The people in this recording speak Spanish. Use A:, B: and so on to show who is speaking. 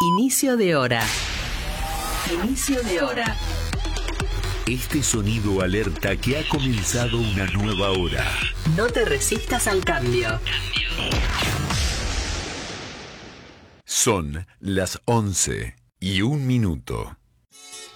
A: Inicio de hora. Inicio de hora.
B: Este sonido alerta que ha comenzado una nueva hora.
A: No te resistas al cambio.
B: Son las 11:01.